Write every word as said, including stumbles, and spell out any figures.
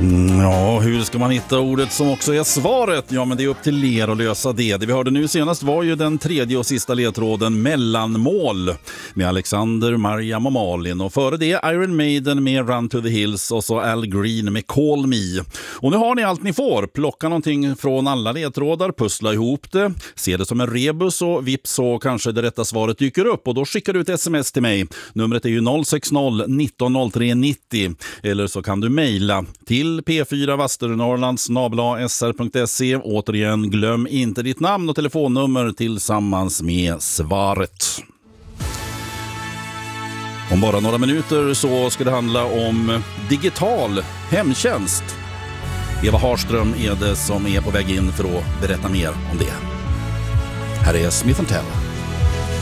Mm, ja, hur ska man hitta ordet som också är svaret? Ja, men det är upp till er att lösa det. Det vi hörde nu senast var ju den tredje och sista ledtråden mellanmål med Alexander, Mariam och Malin. Och före det Iron Maiden med Run to the Hills och så Al Green med Call Me. Och nu har ni allt ni får. Plocka någonting från alla ledtrådar, pussla ihop det, se det som en rebus och vips så kanske det rätta svaret dyker upp. Och då skickar du ett sms till mig. Numret är ju noll sex noll nitton noll tre nittio. Eller så kan du mejla till p fyra Västernorrland snabel-a s r punkt se. Återigen, glöm inte ditt namn och telefonnummer tillsammans med svaret. Om bara några minuter så ska det handla om digital hemtjänst. Eva Harström är det som är på väg in för att berätta mer om det. Här är Smith and Tell.